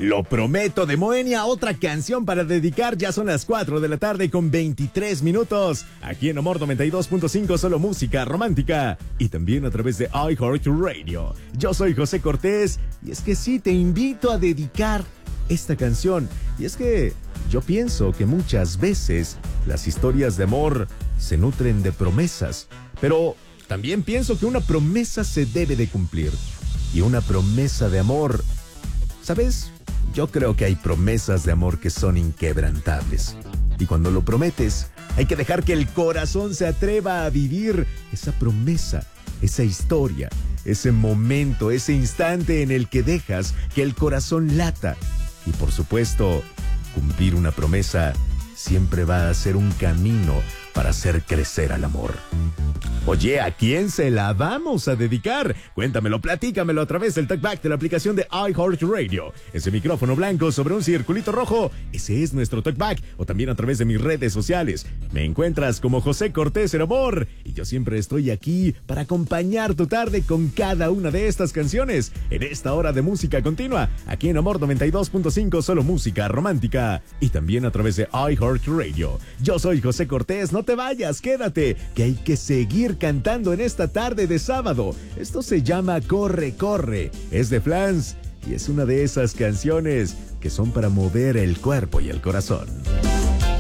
Lo prometo de Moenia, otra canción para dedicar. Ya son las 4 de la tarde con 23 minutos. Aquí en Amor 92.5, solo música romántica. Y también a través de iHeartRadio. Yo soy José Cortés y es que sí, te invito a dedicar esta canción. Y es que yo pienso que muchas veces las historias de amor se nutren de promesas. Pero también pienso que una promesa se debe de cumplir. Y una promesa de amor, ¿sabes? Yo creo que hay promesas de amor que son inquebrantables. Y cuando lo prometes, hay que dejar que el corazón se atreva a vivir esa promesa, esa historia, ese momento, ese instante en el que dejas que el corazón lata. Y por supuesto, cumplir una promesa siempre va a ser un camino para hacer crecer al amor. Oye, ¿a quién se la vamos a dedicar? Cuéntamelo, platícamelo a través del talkback de la aplicación de iHeartRadio. Ese micrófono blanco sobre un circulito rojo, ese es nuestro talkback. O también a través de mis redes sociales. Me encuentras como José Cortés en Amor. Y yo siempre estoy aquí para acompañar tu tarde con cada una de estas canciones. En esta hora de música continua, aquí en Amor 92.5, solo música romántica. Y también a través de iHeartRadio. Yo soy José Cortés, no te vayas, quédate, que hay que seguir cantando en esta tarde de sábado. Esto se llama Corre, Corre. Es de Flans y es una de esas canciones que son para mover el cuerpo y el corazón.